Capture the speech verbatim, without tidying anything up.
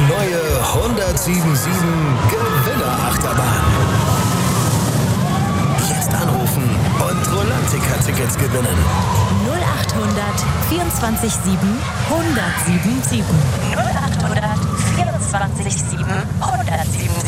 neue hundertsiebenundsiebzig Gewinner-Achterbahn. Jetzt anrufen und Rolantica-Tickets gewinnen. null achthundert vierundzwanzig sieben hundertsiebenundsiebzig. null achthundert vierundzwanzig sieben hundertsiebenundsiebzig.